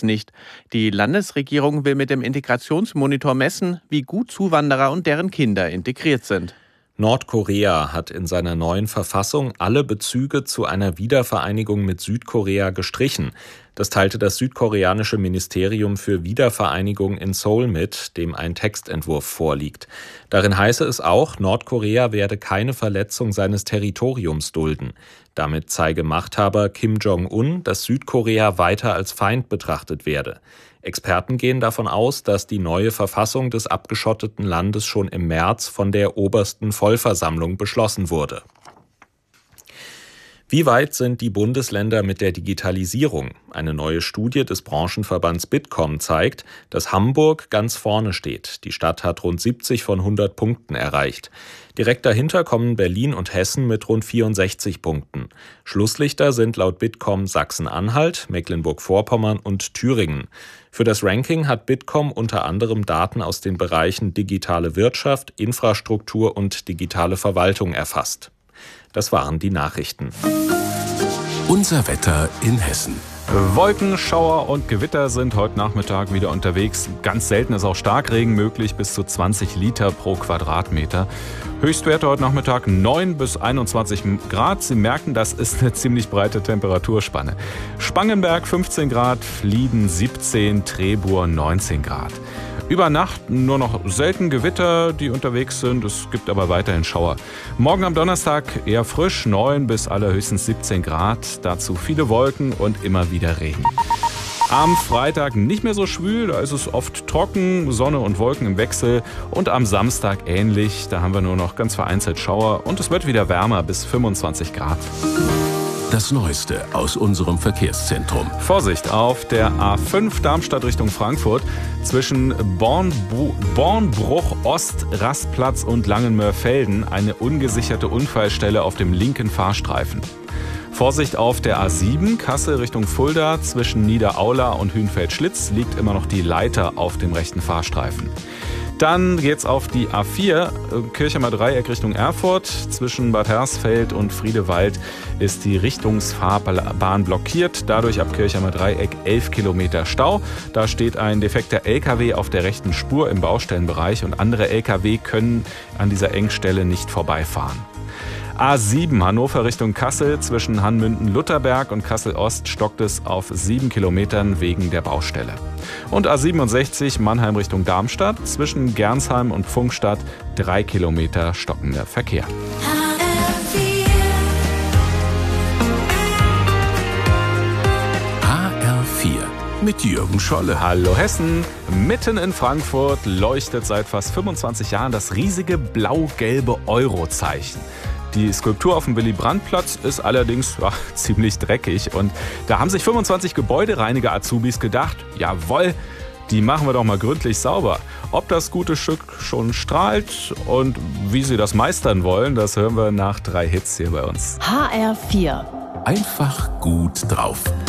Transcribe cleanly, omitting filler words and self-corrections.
es nicht. Die Landesregierung will mit dem Integrationsmonitor messen, wie gut Zuwanderer und deren Kinder integriert sind. Nordkorea hat in seiner neuen Verfassung alle Bezüge zu einer Wiedervereinigung mit Südkorea gestrichen. Das teilte das südkoreanische Ministerium für Wiedervereinigung in Seoul mit, dem ein Textentwurf vorliegt. Darin heiße es auch, Nordkorea werde keine Verletzung seines Territoriums dulden. Damit zeige Machthaber Kim Jong-un, dass Südkorea weiter als Feind betrachtet werde. Experten gehen davon aus, dass die neue Verfassung des abgeschotteten Landes schon im März von der obersten Vollversammlung beschlossen wurde. Wie weit sind die Bundesländer mit der Digitalisierung? Eine neue Studie des Branchenverbands Bitkom zeigt, dass Hamburg ganz vorne steht. Die Stadt hat rund 70 von 100 Punkten erreicht. Direkt dahinter kommen Berlin und Hessen mit rund 64 Punkten. Schlusslichter sind laut Bitkom Sachsen-Anhalt, Mecklenburg-Vorpommern und Thüringen. Für das Ranking hat Bitkom unter anderem Daten aus den Bereichen digitale Wirtschaft, Infrastruktur und digitale Verwaltung erfasst. Das waren die Nachrichten. Unser Wetter in Hessen. Wolken, Schauer und Gewitter sind heute Nachmittag wieder unterwegs. Ganz selten ist auch Starkregen möglich, bis zu 20 Liter pro Quadratmeter. Höchstwerte heute Nachmittag 9 bis 21 Grad. Sie merken, das ist eine ziemlich breite Temperaturspanne. Spangenberg 15 Grad, Flieden 17, Trebur 19 Grad. Über Nacht nur noch selten Gewitter, die unterwegs sind. Es gibt aber weiterhin Schauer. Morgen am Donnerstag eher frisch, 9 bis allerhöchstens 17 Grad. Dazu viele Wolken und immer wieder Regen. Am Freitag nicht mehr so schwül, da ist es oft trocken, Sonne und Wolken im Wechsel. Und am Samstag ähnlich, da haben wir nur noch ganz vereinzelt Schauer. Und es wird wieder wärmer bis 25 Grad. Das Neueste aus unserem Verkehrszentrum. Vorsicht auf der A5 Darmstadt Richtung Frankfurt zwischen Bornbruch Ost, Rastplatz und Langenmörfelden eine ungesicherte Unfallstelle auf dem linken Fahrstreifen. Vorsicht auf der A7 Kassel Richtung Fulda zwischen Niederaula und Hünfeld-Schlitz liegt immer noch die Leiter auf dem rechten Fahrstreifen. Dann geht's auf die A4 Kirchheimer Dreieck Richtung Erfurt. Zwischen Bad Hersfeld und Friedewald ist die Richtungsfahrbahn blockiert. Dadurch ab Kirchheimer Dreieck 11 Kilometer Stau. Da steht ein defekter LKW auf der rechten Spur im Baustellenbereich und andere LKW können an dieser Engstelle nicht vorbeifahren. A7 Hannover Richtung Kassel zwischen Hanmünden-Lutherberg und Kassel-Ost stockt es auf 7 Kilometern wegen der Baustelle. Und A67 Mannheim Richtung Darmstadt zwischen Gernsheim und Pfungstadt 3 Kilometer stockender Verkehr. HR4 mit Jürgen Scholle. Hallo Hessen! Mitten in Frankfurt leuchtet seit fast 25 Jahren das riesige blau-gelbe Eurozeichen. Die Skulptur auf dem Willy-Brandt-Platz ist allerdings ziemlich dreckig und da haben sich 25 Gebäudereiniger-Azubis gedacht, jawohl, die machen wir doch mal gründlich sauber. Ob das gute Stück schon strahlt und wie sie das meistern wollen, das hören wir nach 3 Hits hier bei uns. HR4. Einfach gut drauf.